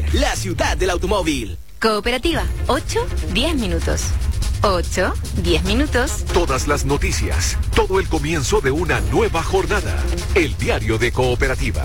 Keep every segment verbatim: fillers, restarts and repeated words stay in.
la ciudad del automóvil. Cooperativa, ocho, diez minutos. ocho, diez minutos. Todas las noticias, todo el comienzo de una nueva jornada. El diario de Cooperativa.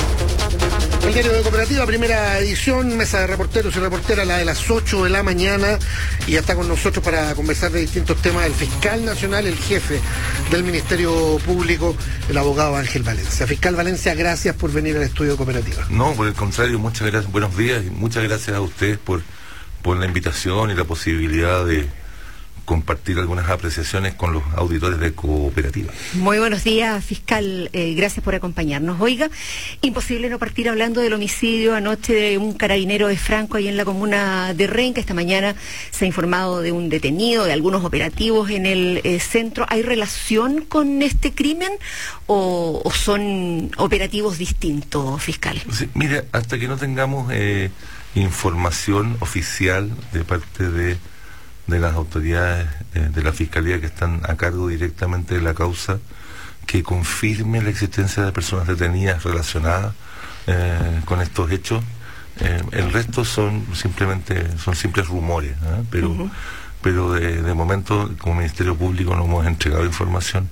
El diario de Cooperativa, primera edición, mesa de reporteros y reporteras, la de las ocho de la mañana, y ya está con nosotros para conversar de distintos temas el fiscal nacional, el jefe del Ministerio Público, el abogado Ángel Valencia. Fiscal Valencia, gracias por venir al estudio de Cooperativa. No, por el contrario, muchas gracias, buenos días, y muchas gracias a ustedes por, por la invitación y la posibilidad de compartir algunas apreciaciones con los auditores de Cooperativa. Muy buenos días, fiscal. Eh, gracias por acompañarnos. Oiga, imposible no partir hablando del homicidio anoche de un carabinero de Franco ahí en la comuna de Renca. Esta mañana se ha informado de un detenido, de algunos operativos en el eh, centro. ¿Hay relación con este crimen o, o son operativos distintos, fiscal? Sí, mire, hasta que no tengamos eh, información oficial de parte de de las autoridades eh, de la Fiscalía que están a cargo directamente de la causa, que confirme la existencia de personas detenidas relacionadas eh, con estos hechos. Eh, el resto son simplemente son simples rumores, ¿eh? pero uh-huh. pero de, de momento como Ministerio Público no hemos entregado información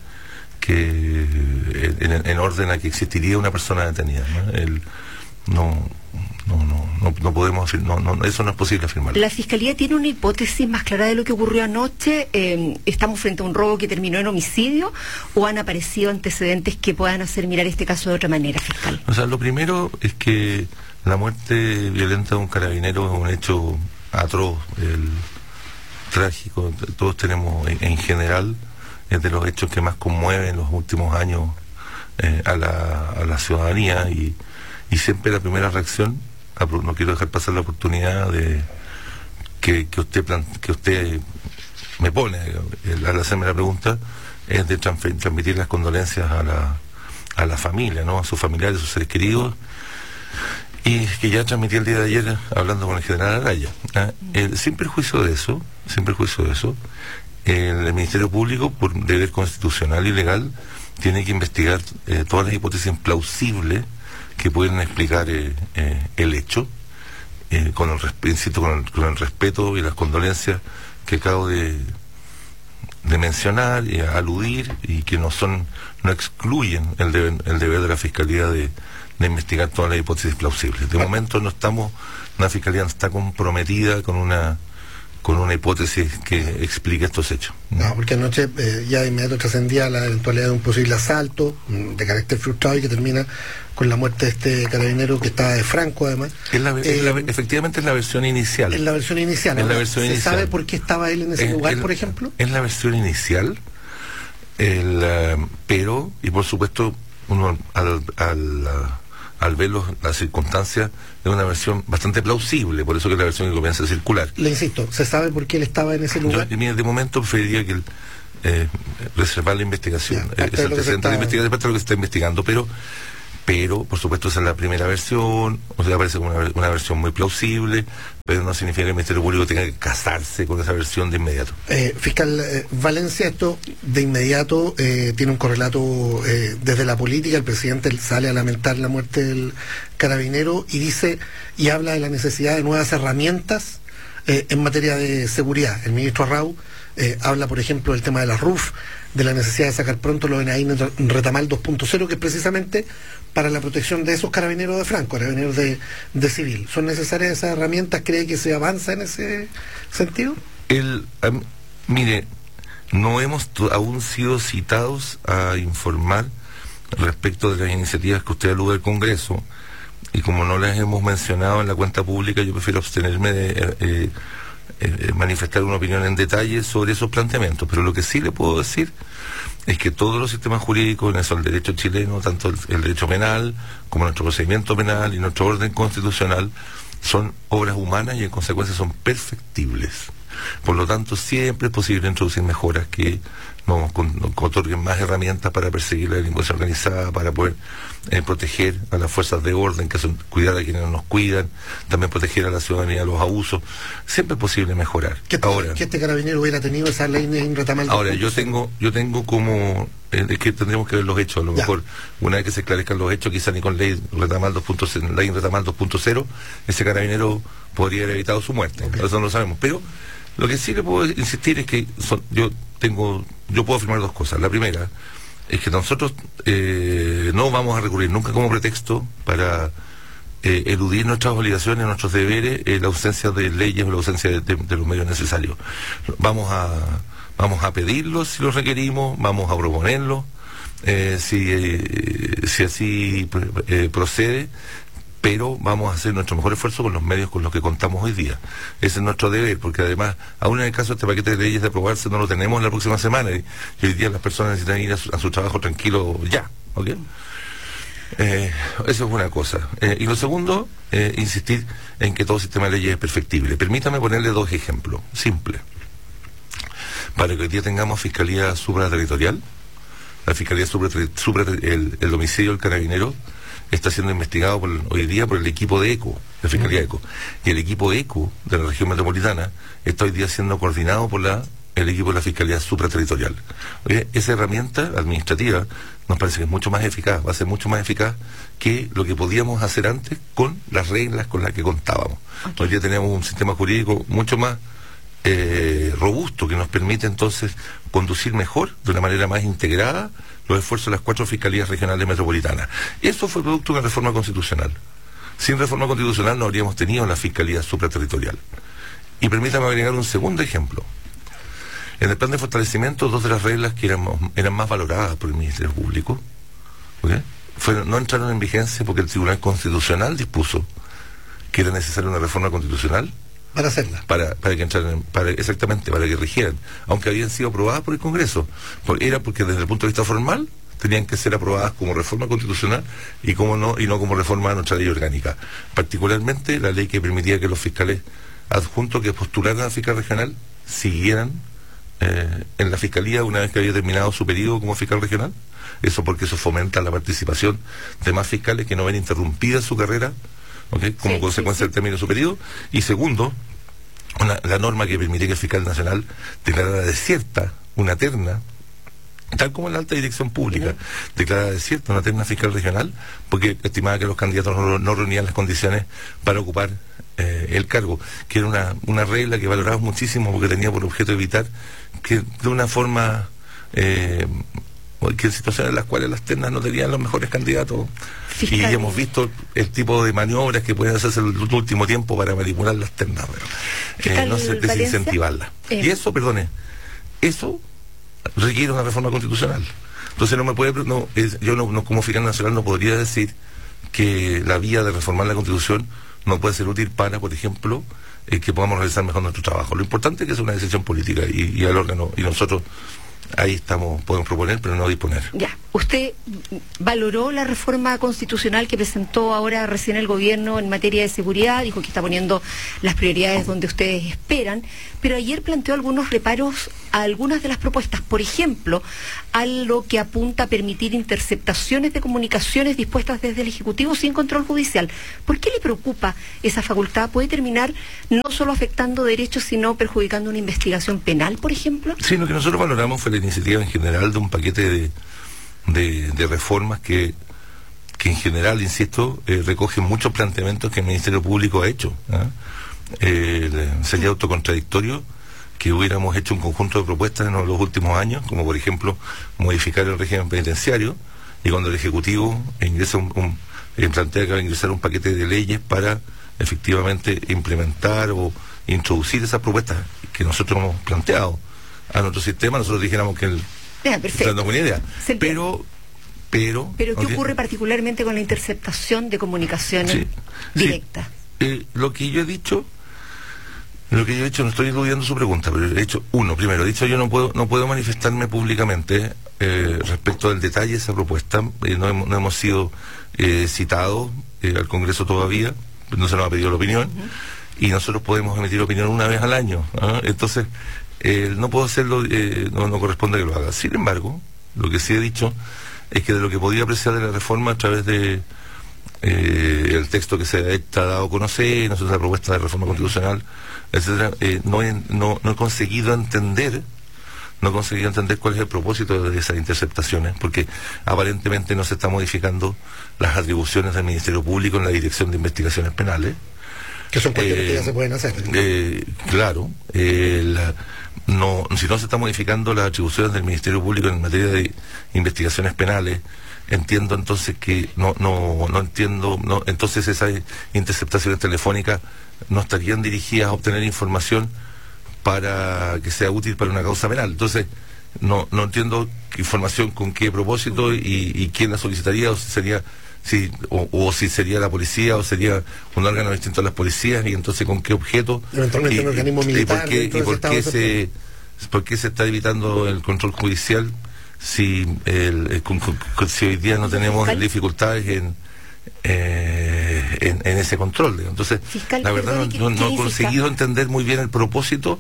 que en, en orden a que existiría una persona detenida, ¿no? El, no No, no, no, no podemos, no, no, eso no es posible afirmar. ¿La Fiscalía tiene una hipótesis más clara de lo que ocurrió anoche? Eh, ¿Estamos frente a un robo que terminó en homicidio o han aparecido antecedentes que puedan hacer mirar este caso de otra manera, fiscal? O sea, lo primero es que la muerte violenta de un carabinero es un hecho atroz, el, trágico. Todos tenemos, en, en general, es de los hechos que más conmueven en los últimos años eh, a, la, a la ciudadanía, y, y siempre la primera reacción, no quiero dejar pasar la oportunidad de que, que usted plan, que usted me pone al hacerme la pregunta, es de transmitir las condolencias a la, a la familia, ¿no? A sus familiares, a sus seres queridos, y que ya transmití el día de ayer hablando con el general Araya, ¿eh? el, sin perjuicio de eso, sin perjuicio de eso, el Ministerio Público, por deber constitucional y legal, tiene que investigar eh, todas las hipótesis plausibles que pueden explicar eh, eh, el hecho, eh, con, el, insisto, con, el, con el respeto y las condolencias que acabo de, de mencionar y aludir, y que no son no excluyen el deber, el deber de la Fiscalía de, de investigar todas las hipótesis plausibles. De momento no estamos, la Fiscalía no está comprometida con una con una hipótesis que explique estos hechos. No, porque anoche eh, ya de inmediato trascendía la eventualidad de un posible asalto de carácter frustrado y que termina con la muerte de este carabinero que estaba de Franco, además. Es la, eh, es la, efectivamente es la versión inicial. Es la versión inicial. Es la versión ¿Se inicial. sabe por qué estaba él en ese es, lugar, el, por ejemplo? Es la versión inicial, el, uh, pero, y por supuesto, uno al, al, uh, al ver los, las circunstancias, es una versión bastante plausible, por eso que es la versión que comienza a circular. Le insisto, ¿se sabe por qué él estaba en ese lugar? Yo, de momento preferiría que el, eh, reservar la investigación, ya, eh, ese antecedente está... de investigación, después de lo que se está investigando, pero pero por supuesto esa es la primera versión, o sea, parece una, una versión muy plausible, pero no significa que el Ministerio Público tenga que casarse con esa versión de inmediato. Eh, fiscal eh, Valencia, esto de inmediato eh, tiene un correlato eh, desde la política. El presidente sale a lamentar la muerte del carabinero y dice y habla de la necesidad de nuevas herramientas eh, en materia de seguridad. El ministro Arrau eh, habla, por ejemplo, del tema de la R U F, de la necesidad de sacar pronto los N A I en Retamal dos punto cero, que es precisamente para la protección de esos carabineros de Franco, carabineros de, de civil. ¿Son necesarias esas herramientas? ¿Cree que se avanza en ese sentido? El, um, mire, no hemos aún sido citados a informar respecto de las iniciativas que usted alude al Congreso, y como no las hemos mencionado en la cuenta pública, yo prefiero abstenerme de eh, eh, manifestar una opinión en detalle sobre esos planteamientos. Pero lo que sí le puedo decir es que todos los sistemas jurídicos, en eso el derecho chileno, tanto el, el derecho penal como nuestro procedimiento penal y nuestro orden constitucional, son obras humanas y en consecuencia son perfectibles. Por lo tanto, siempre es posible introducir mejoras que nos, con, nos otorguen más herramientas para perseguir la delincuencia organizada, para poder eh, proteger a las fuerzas de orden, que son cuidar a quienes nos cuidan, también proteger a la ciudadanía de los abusos. Siempre es posible mejorar. Que este, ahora, que este carabinero hubiera tenido esa ley en retamal. Ahora, yo tengo, yo tengo como, eh, es que tendríamos que ver los hechos, a lo ya. mejor, una vez que se esclarezcan los hechos, quizá ni con ley retamal dos punto cero, ley retamal dos punto cero, ese carabinero podría haber evitado su muerte. Okay. Eso no lo sabemos. Pero lo que sí le puedo insistir es que son, yo tengo, yo puedo afirmar dos cosas. La primera es que nosotros eh, no vamos a recurrir nunca como pretexto para eh, eludir nuestras obligaciones, nuestros deberes, eh, la ausencia de leyes o la ausencia de, de, de los medios necesarios. Vamos a vamos a pedirlos si los requerimos, vamos a proponerlos, eh, si, eh, si así eh, procede, pero vamos a hacer nuestro mejor esfuerzo con los medios con los que contamos hoy día. Ese es nuestro deber, porque además, aún en el caso de este paquete de leyes de aprobarse, no lo tenemos la próxima semana, y, y hoy día las personas necesitan ir a su, a su trabajo tranquilo ya, ¿ok? Eh, eso es una cosa. Eh, y lo segundo, eh, insistir en que todo sistema de leyes es perfectible. Permítame ponerle dos ejemplos, simples. Para que hoy día tengamos fiscalía supraterritorial, la fiscalía supraterritorial, el, el homicidio del carabinero, está siendo investigado por, hoy día por el equipo de ECO, la Fiscalía ECO. Y el equipo ECO de la región metropolitana está hoy día siendo coordinado por la, el equipo de la Fiscalía Supraterritorial. Oye, esa herramienta administrativa nos parece que es mucho más eficaz, va a ser mucho más eficaz que lo que podíamos hacer antes con las reglas con las que contábamos. Okay. Hoy día tenemos un sistema jurídico mucho más eh, robusto que nos permite entonces conducir mejor, de una manera más integrada, los esfuerzos de las cuatro fiscalías regionales metropolitanas. Eso fue producto de una reforma constitucional. Sin reforma constitucional no habríamos tenido la fiscalía supraterritorial. Y permítame agregar un segundo ejemplo. En el plan de fortalecimiento, dos de las reglas que eran, eran más valoradas por el Ministerio Público, ¿okay?, fueron, no entraron en vigencia porque el Tribunal Constitucional dispuso que era necesaria una reforma constitucional para hacerla, para, para que entraran, para, exactamente, para que rigieran, aunque habían sido aprobadas por el Congreso. Por, era porque desde el punto de vista formal tenían que ser aprobadas como reforma constitucional y como no y no como reforma a nuestra ley orgánica. Particularmente la ley que permitía que los fiscales adjuntos que postularan a fiscal regional siguieran eh, en la fiscalía una vez que había terminado su periodo como fiscal regional. Eso porque eso fomenta la participación de más fiscales que no ven interrumpida su carrera, ¿okay?, como sí, consecuencia sí, sí. del término de su periodo. Y segundo, una, la norma que permitía que el fiscal nacional declarara desierta una terna, tal como en la alta dirección pública, uh-huh. declarara desierta una terna fiscal regional, porque estimaba que los candidatos no, no reunían las condiciones para ocupar eh, el cargo, que era una, una regla que valoramos muchísimo porque tenía por objeto evitar que de una forma... Eh, que en situaciones en las cuales las ternas no tenían los mejores candidatos. Fiscal. Y hemos visto el tipo de maniobras que pueden hacerse en el último tiempo para manipular las ternas, eh, no sé, desincentivarlas. Eh. Y eso, perdone, eso requiere una reforma constitucional. Entonces no me puede, no, es, yo no, no como fiscal nacional no podría decir que la vía de reformar la Constitución no puede ser útil para, por ejemplo, eh, que podamos realizar mejor nuestro trabajo. Lo importante es que es una decisión política y, y el órgano, y nosotros ahí estamos, podemos proponer, pero no disponer. Ya, usted valoró la reforma constitucional que presentó ahora recién el gobierno en materia de seguridad, dijo que está poniendo las prioridades donde ustedes esperan, pero ayer planteó algunos reparos a algunas de las propuestas, por ejemplo, a lo que apunta a permitir interceptaciones de comunicaciones dispuestas desde el Ejecutivo sin control judicial. ¿Por qué le preocupa esa facultad? ¿Puede terminar no solo afectando derechos, sino perjudicando una investigación penal, por ejemplo? Sí, lo que nosotros valoramos fue la iniciativa en general de un paquete de, de, de reformas que, que en general, insisto, eh, recogen muchos planteamientos que el Ministerio Público ha hecho. ¿eh? Eh, sería autocontradictorio que hubiéramos hecho un conjunto de propuestas en los últimos años, como por ejemplo modificar el régimen penitenciario, y cuando el Ejecutivo ingresa un, un, eh, plantea que va a ingresar un paquete de leyes para efectivamente implementar o introducir esas propuestas que nosotros hemos planteado a nuestro sistema, nosotros dijéramos que el ya, perfecto. No es buena idea. Pero, pero... Pero ¿qué okay. ocurre particularmente con la interceptación de comunicaciones sí, directas? Sí. Eh, lo que yo he dicho, lo que yo he dicho, no estoy eludiendo su pregunta, pero he hecho, uno, primero, he dicho yo no puedo, no puedo manifestarme públicamente eh, respecto del detalle de esa propuesta, eh, no, hemos, no hemos sido eh, citados eh, al Congreso todavía, no se nos ha pedido la opinión. Uh-huh. y nosotros podemos emitir opinión una vez al año, ¿ah? Entonces, eh, no puedo hacerlo, eh, no, no corresponde que lo haga. Sin embargo, lo que sí he dicho es que de lo que podía apreciar de la reforma a través de eh, el texto que se ha dado a conocer, nosotros la propuesta de reforma constitucional, etcétera, eh, no, he, no, no he conseguido entender no he conseguido entender cuál es el propósito de esas interceptaciones, porque aparentemente no se está modificando las atribuciones del Ministerio Público en la Dirección de Investigaciones Penales. Que son cuestiones eh, que ya se pueden hacer. Eh, claro, eh, la, no, si no se está modificando las atribuciones del Ministerio Público en materia de investigaciones penales, entiendo entonces que no no no entiendo no entonces esas interceptaciones telefónicas no estarían dirigidas a obtener información para que sea útil para una causa penal. Entonces no no entiendo qué información, con qué propósito y, y quién la solicitaría, o si sería si o, o si sería la policía o sería un órgano distinto a las policías, y entonces con qué objeto, eventualmente y, un organismo militar, y por qué, y por qué se por qué se está evitando el control judicial si el, el, con, con, si hoy día no tenemos Fiscal. dificultades en eh, en, en ese control. Entonces, Fiscal, la verdad no, no, no he conseguido entender muy bien el propósito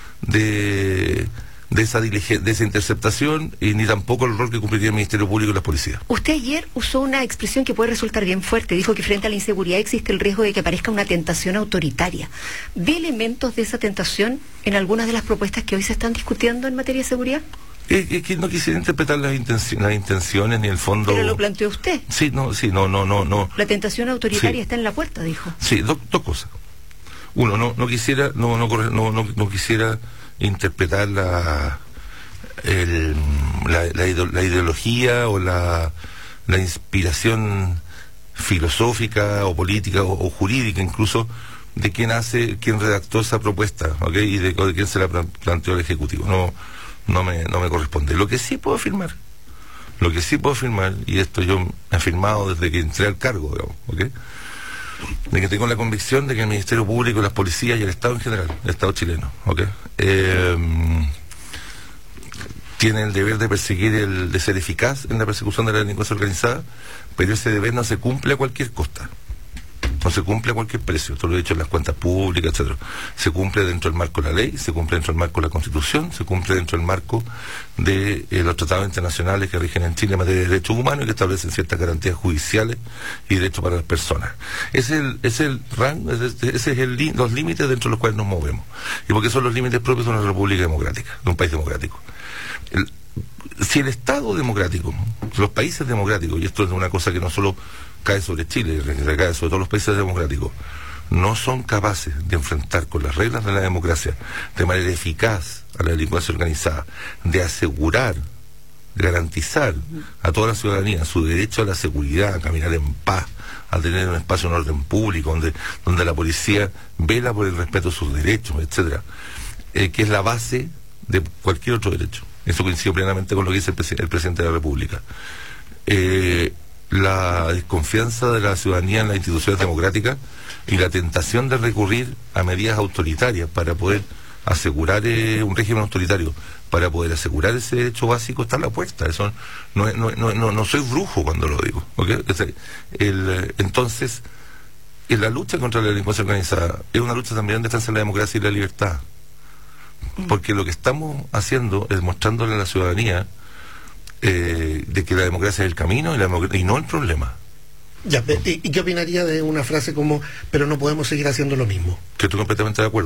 de de esa diligencia, de esa interceptación, y ni tampoco el rol que cumpliría el Ministerio Público y la policía. Usted ayer usó una expresión que puede resultar bien fuerte. Dijo que frente a la inseguridad existe el riesgo de que aparezca una tentación autoritaria. ¿Ve elementos de esa tentación en algunas de las propuestas que hoy se están discutiendo en materia de seguridad? Es eh, que no quisiera interpretar las, intenci las intenciones ni el fondo. Pero lo planteó usted. Sí, no, sí, no, no, no, no. La tentación autoritaria sí. está en la puerta, dijo. Sí, do, dos cosas. Uno, no, no quisiera, no, no, no, no, no quisiera interpretar la, el, la, la, ide la ideología o la, la inspiración filosófica o política o, o jurídica incluso de quien hace, quien redactó esa propuesta, ¿ok? Y de, de quien se la planteó el Ejecutivo. No, no me, no me corresponde. Lo que sí puedo afirmar, lo que sí puedo afirmar, y esto yo he afirmado desde que entré al cargo, digamos, ¿ok? De que tengo la convicción de que el Ministerio Público, las policías y el Estado en general, el Estado chileno, ¿ok? Eh, tiene el deber de perseguir, el de ser eficaz en la persecución de la delincuencia organizada, pero ese deber no se cumple a cualquier costa. No se cumple a cualquier precio, esto lo he dicho en las cuentas públicas, etcétera. Se cumple dentro del marco de la ley, se cumple dentro del marco de la Constitución, se cumple dentro del marco de eh, los tratados internacionales que rigen en Chile en materia de derechos humanos y que establecen ciertas garantías judiciales y derechos para las personas. Ese es el, es el rango, ese, ese es el, los límites dentro de los cuales nos movemos. Y porque son los límites propios de una república democrática, de un país democrático. El, si el Estado democrático, los países democráticos, y esto es una cosa que no solo cae sobre Chile, recae sobre todos los países democráticos, no son capaces de enfrentar con las reglas de la democracia de manera eficaz a la delincuencia organizada, de asegurar, garantizar a toda la ciudadanía su derecho a la seguridad, a caminar en paz, a tener un espacio en orden público, donde, donde la policía vela por el respeto de sus derechos, etcétera, eh, que es la base de cualquier otro derecho. Eso coincide plenamente con lo que dice el, presi el presidente de la República. Eh, la desconfianza de la ciudadanía en las instituciones democráticas y la tentación de recurrir a medidas autoritarias para poder asegurar eh, un régimen autoritario, para poder asegurar ese derecho básico, está a la puerta. Eso no, no, no, no, no soy brujo cuando lo digo, ¿okay? el, entonces en la lucha contra la delincuencia organizada es una lucha también en defensa de la democracia y la libertad, porque lo que estamos haciendo es mostrándole a la ciudadanía Eh, de que la democracia es el camino y, la y no el problema. Ya, ¿y, ¿y qué opinaría de una frase como, pero no podemos seguir haciendo lo mismo? Que estoy completamente de acuerdo.